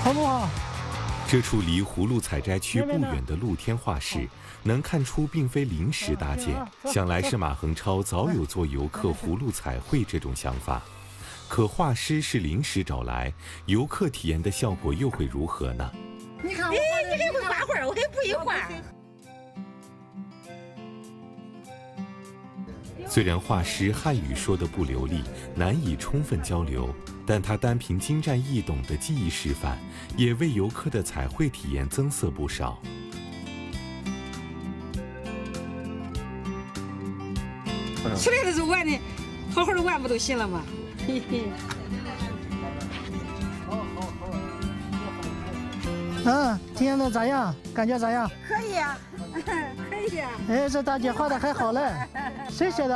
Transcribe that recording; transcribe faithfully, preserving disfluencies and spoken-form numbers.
好不好？ 这处离葫芦采摘区不远的露天画室，能看出并非临时搭建，想来是马恒超早有做游客葫芦彩绘这种想法。可画师是临时找来，游客体验的效果又会如何呢？ 你看，哎，你还会画画，我还不会画。 虽然画师汉语说得不流利，难以充分交流，但他单凭精湛易懂的技艺示范，也为游客的彩绘体验增色不少。 出来的时候玩的，好好的玩不就行了吗？嘿嘿。 嗯，体验的咋样？感觉咋样？ 可以呀、啊，可以呀、啊。 哎，这大姐画的还好嘞，谁写的？